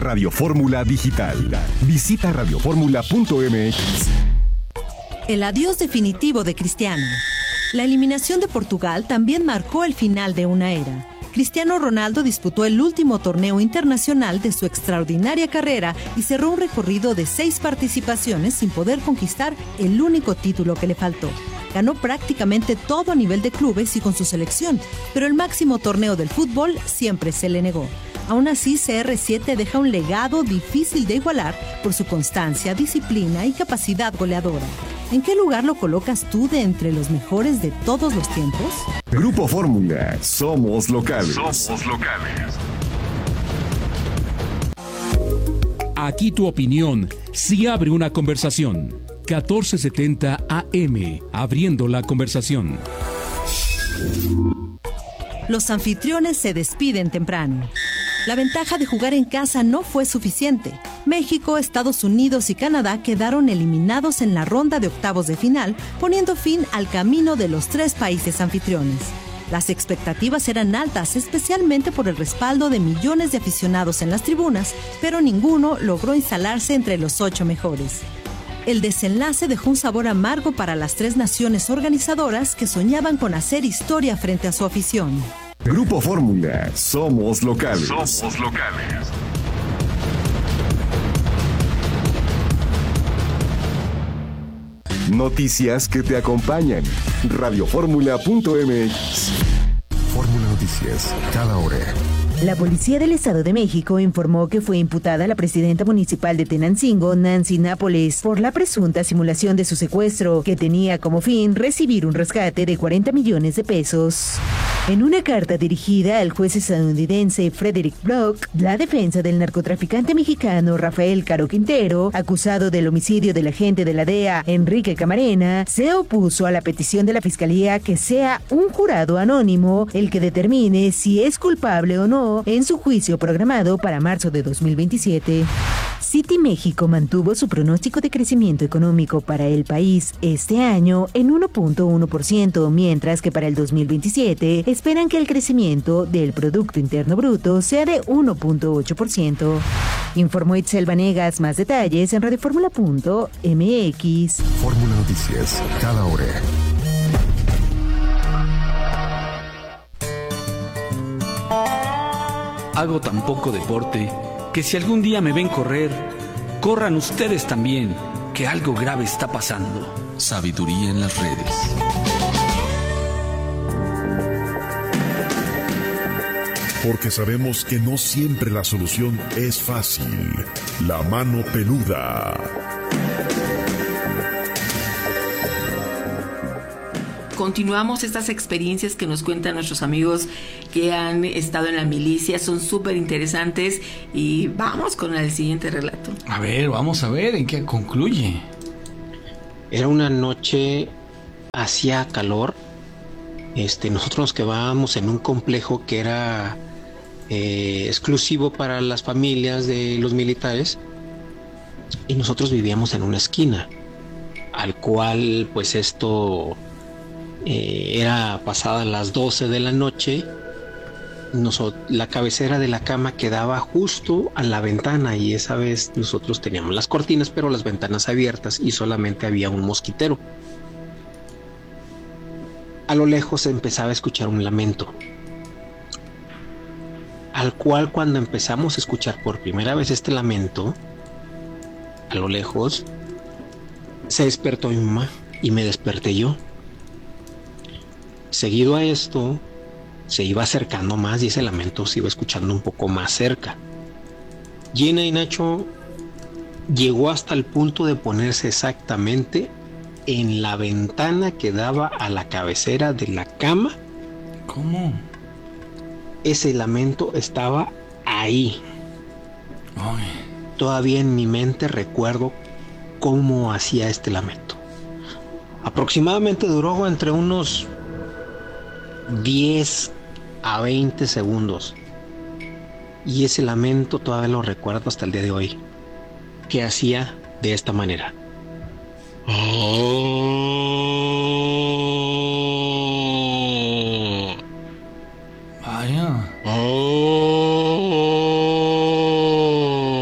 Radio Fórmula Digital. Visita radioformula.mx. El adiós definitivo de Cristiano. La eliminación de Portugal también marcó el final de una era. Cristiano Ronaldo disputó el último torneo internacional de su extraordinaria carrera y cerró un recorrido de 6 participaciones sin poder conquistar el único título que le faltó. Ganó prácticamente todo a nivel de clubes y con su selección, pero el máximo torneo del fútbol siempre se le negó. Aún así, CR7 deja un legado difícil de igualar por su constancia, disciplina y capacidad goleadora. ¿En qué lugar lo colocas tú de entre los mejores de todos los tiempos? Grupo Fórmula, somos locales. Somos locales. Aquí tu opinión, si abre una conversación. 1470 AM, abriendo la conversación. Los anfitriones se despiden temprano. La ventaja de jugar en casa no fue suficiente. México, Estados Unidos y Canadá quedaron eliminados en la ronda de octavos de final, poniendo fin al camino de los 3 países anfitriones. Las expectativas eran altas, especialmente por el respaldo de millones de aficionados en las tribunas, pero ninguno logró instalarse entre los 8 mejores. El desenlace dejó un sabor amargo para las 3 naciones organizadoras que soñaban con hacer historia frente a su afición. Grupo Fórmula, somos locales. Somos locales. Noticias que te acompañan. Radioformula.mx. Fórmula Noticias, cada hora. La Policía del Estado de México informó que fue imputada la presidenta municipal de Tenancingo, Nancy Nápoles, por la presunta simulación de su secuestro, que tenía como fin recibir un rescate de 40 millones de pesos. En una carta dirigida al juez estadounidense Frederick Block, la defensa del narcotraficante mexicano Rafael Caro Quintero, acusado del homicidio del agente de la DEA, Enrique Camarena, se opuso a la petición de la Fiscalía que sea un jurado anónimo el que determine si es culpable o no en su juicio programado para marzo de 2027. Citi México mantuvo su pronóstico de crecimiento económico para el país este año en 1.1%, mientras que para el 2027 esperan que el crecimiento del Producto Interno Bruto sea de 1.8%. Informó Itzel Vanegas. Más detalles en radioformula.mx. Fórmula Noticias, cada hora. Hago tan poco deporte que si algún día me ven correr, corran ustedes también, que algo grave está pasando. Sabiduría en las redes. Porque sabemos que no siempre la solución es fácil. La mano peluda. Continuamos estas experiencias que nos cuentan nuestros amigos que han estado en la milicia, son súper interesantes y vamos con el siguiente relato. A ver, vamos a ver en qué concluye. Era una noche, hacía calor. Nosotros nos quedábamos en un complejo que era exclusivo para las familias de los militares y nosotros vivíamos en una esquina, al cual pues esto era pasadas las 12 de la noche. La cabecera de la cama quedaba justo a la ventana y esa vez nosotros teníamos las cortinas pero las ventanas abiertas y solamente había un mosquitero. A lo lejos se empezaba a escuchar un lamento, al cual cuando empezamos a escuchar por primera vez este lamento, a lo lejos, se despertó mi mamá y me desperté yo. Seguido a esto, se iba acercando más y ese lamento se iba escuchando un poco más cerca. Gina y Nacho llegó hasta el punto de ponerse exactamente en la ventana que daba a la cabecera de la cama. ¿Cómo? Ese lamento estaba ahí. Ay. Todavía en mi mente recuerdo cómo hacía este lamento. Aproximadamente duró entre unos 10 a 20 segundos. Y ese lamento todavía lo recuerdo hasta el día de hoy. Que hacía de esta manera. Vaya.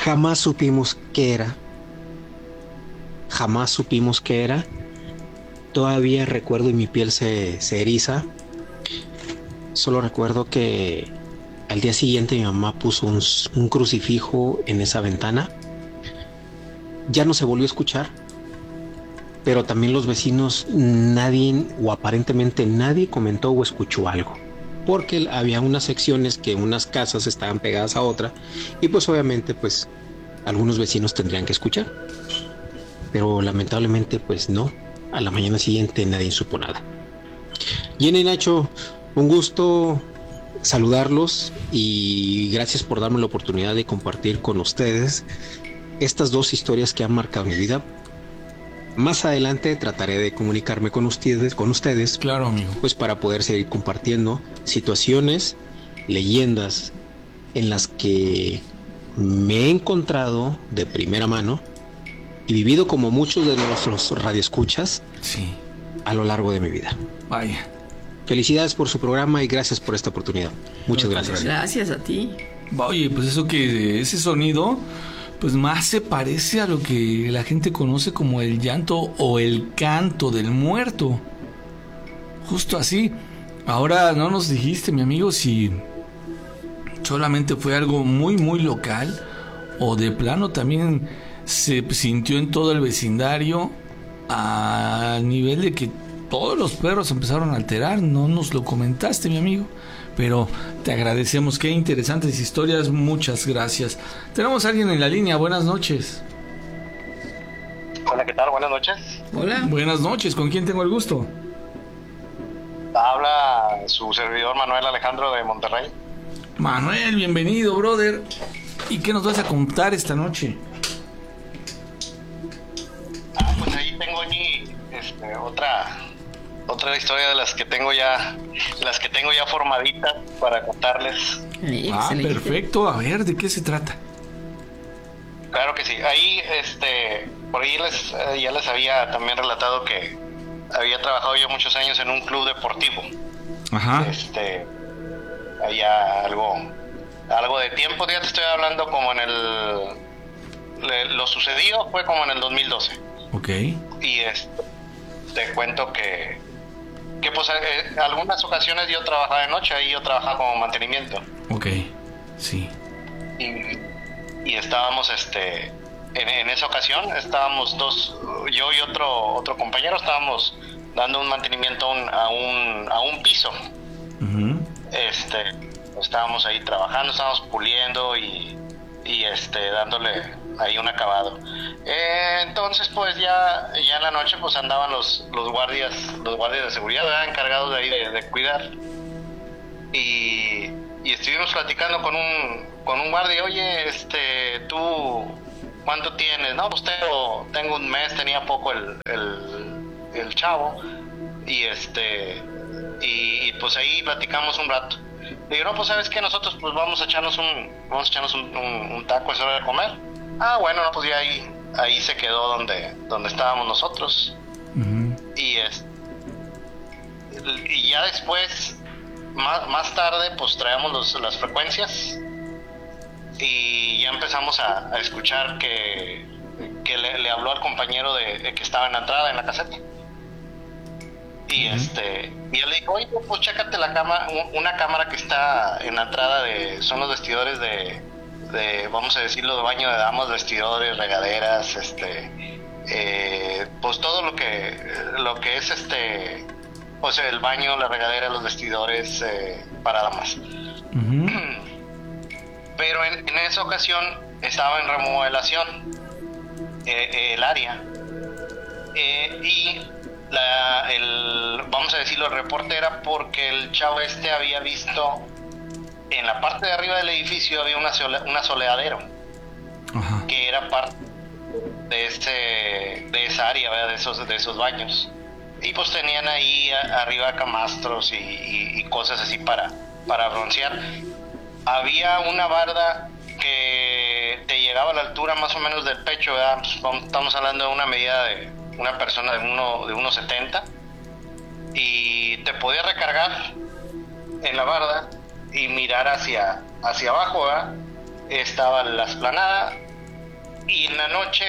Jamás supimos qué era. Jamás supimos qué era. Todavía recuerdo y mi piel se eriza. Solo recuerdo que al día siguiente mi mamá puso un crucifijo en esa ventana. Ya no se volvió a escuchar, pero también los vecinos, nadie o aparentemente nadie comentó o escuchó algo, porque había unas secciones que unas casas estaban pegadas a otra y pues obviamente pues algunos vecinos tendrían que escuchar, pero lamentablemente pues no. A la mañana siguiente nadie supo nada. Jenny y Nacho, un gusto saludarlos y gracias por darme la oportunidad de compartir con ustedes estas dos historias que han marcado mi vida. Más adelante trataré de comunicarme con ustedes. Claro, amigo. Pues para poder seguir compartiendo situaciones, leyendas en las que me he encontrado de primera mano y vivido como muchos de nuestros radioescuchas a lo largo de mi vida. Vaya. Felicidades por su programa y gracias por esta oportunidad. Muchas gracias. Gracias a ti. Oye, pues ese sonido, pues más se parece a lo que la gente conoce como el llanto o el canto del muerto. Justo así. Ahora no nos dijiste, mi amigo, si solamente fue algo muy, muy local o de plano también se sintió en todo el vecindario a nivel de que todos los perros empezaron a alterar. No nos lo comentaste, mi amigo, pero te agradecemos. Qué interesantes historias, muchas gracias. Tenemos a alguien en la línea. Buenas noches. Hola, ¿qué tal? Buenas noches. Hola. Buenas noches, ¿con quién tengo el gusto? Habla su servidor Manuel Alejandro de Monterrey. Manuel, bienvenido, brother. ¿Y qué nos vas a contar esta noche? Pues ahí tengo otra historia de las que tengo ya formaditas para contarles. Perfecto. A ver, ¿de qué se trata? Claro que sí. Ahí, por ahí ya les había también relatado que había trabajado yo muchos años en un club deportivo. Ajá. Había algo de tiempo. Ya te estoy hablando como lo sucedido fue como en el 2012. Ok. Y te cuento que pues algunas ocasiones yo trabajaba de noche, ahí yo trabajaba como mantenimiento. Ok, sí. Y estábamos en esa ocasión estábamos yo y otro compañero estábamos dando un mantenimiento a un piso. Uh-huh. Estábamos ahí trabajando, estábamos puliendo y dándole ahí un acabado. Entonces pues ya en la noche pues andaban los guardias de seguridad, ¿verdad? Encargados de ahí de cuidar, y estuvimos platicando con un guardia. Oye, tú ¿cuánto tienes? No, pues tengo un mes, tenía poco el chavo, y pues ahí platicamos un rato. Le digo, no, pues sabes que nosotros pues vamos a echarnos un taco, es hora de comer. Ah, bueno, no, pues ya ahí se quedó donde estábamos nosotros. Uh-huh. Y ya después, más tarde, pues traemos las frecuencias y ya empezamos a escuchar que le habló al compañero de que estaba en la entrada, en la caseta. Y y él le dijo, oye, pues chécate una cámara que está en la entrada son los vestidores de vamos a decirlo, de baño de damas, vestidores, regaderas, pues todo lo que es pues el baño, la regadera, los vestidores para damas. Uh-huh. Pero en esa ocasión estaba en remodelación el área, y vamos a decirlo, el reporte era porque el chavo había visto en la parte de arriba del edificio había una soleadero. Ajá. Que era parte de esa área, ¿verdad? de esos baños, y pues tenían ahí arriba camastros y cosas así para broncear. Había una barda que te llegaba a la altura más o menos del pecho, ¿verdad? Pues estamos hablando de una medida de una persona de 1.70, y te podía recargar en la barda y mirar hacia abajo, ¿verdad? Estaba la explanada Y en la noche,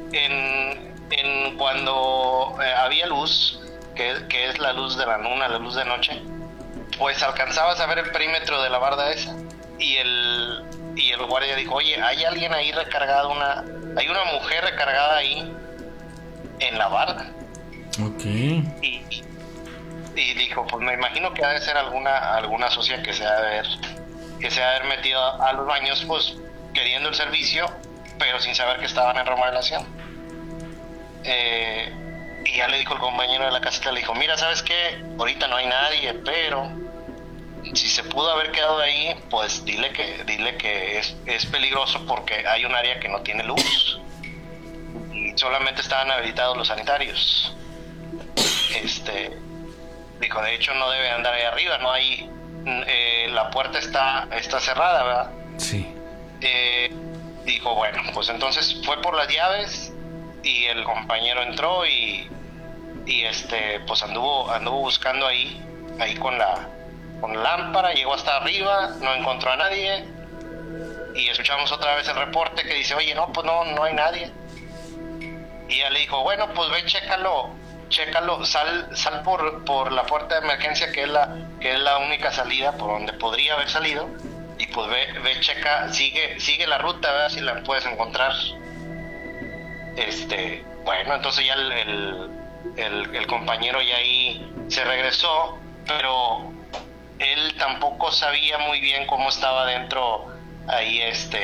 en cuando había luz, que es la luz de la luna, la luz de noche, pues alcanzabas a ver el perímetro de la barda esa. Y el guardia dijo, oye, hay alguien ahí recargado, hay una mujer recargada ahí en la barda. Ok. Y dijo, pues me imagino que ha de ser alguna socia que se ha de haber metido a los baños, pues queriendo el servicio, pero sin saber que estaban en remodelación. Y ya le dijo el compañero de la caseta, le dijo, mira, ¿sabes qué? Ahorita no hay nadie, pero si se pudo haber quedado ahí, pues dile que es peligroso porque hay un área que no tiene luz y solamente estaban habilitados los sanitarios. Dijo, de hecho no debe andar ahí arriba, no hay, la puerta está cerrada, ¿verdad? Sí. Dijo, bueno, pues entonces fue por las llaves y el compañero entró y pues anduvo buscando ahí con la lámpara, llegó hasta arriba, no encontró a nadie y escuchamos otra vez el reporte que dice, oye, no, pues no hay nadie. Y ya le dijo, bueno, pues ve, chécalo, sal por la puerta de emergencia, que es la única salida por donde podría haber salido, y pues ve, checa, sigue la ruta, a ver si la puedes encontrar. Bueno, entonces ya el compañero ya ahí se regresó, pero él tampoco sabía muy bien cómo estaba dentro ahí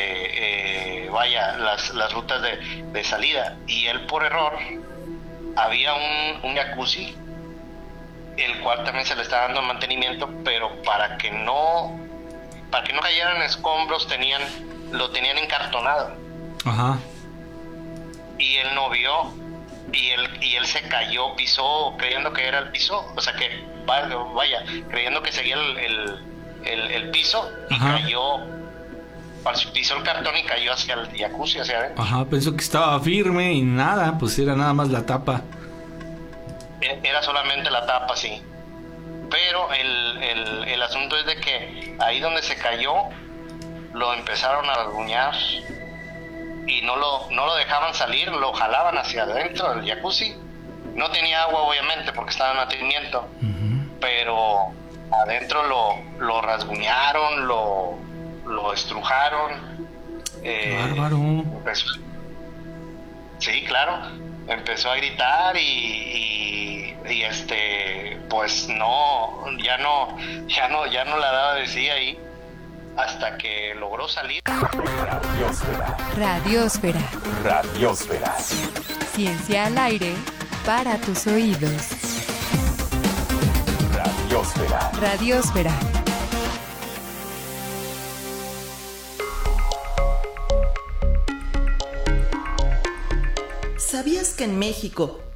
las rutas de salida, y él por error había un jacuzzi el cual también se le está dando mantenimiento, pero para que no cayeran escombros lo tenían encartonado. Ajá. Y él no vio y él se cayó, pisó creyendo que era el piso, o sea que vaya creyendo que seguía el piso, y ajá, cayó, pisó el cartón y cayó hacia el jacuzzi, hacia adentro. Ajá, pensó que estaba firme y nada, pues era nada más la tapa. Era solamente la tapa, sí. Pero el asunto es de que ahí donde se cayó lo empezaron a rasguñar y no lo dejaban salir, lo jalaban hacia adentro del jacuzzi. No tenía agua, obviamente, porque estaba en mantenimiento, pero adentro lo rasguñaron, lo estrujaron. Bárbaro. Sí, claro. Empezó a gritar y pues ya no la daba de sí ahí hasta que logró salir. Radiosfera. Radiosfera. Ciencia al aire para tus oídos. Radiosfera. Radiosfera. ¿Sabías que en México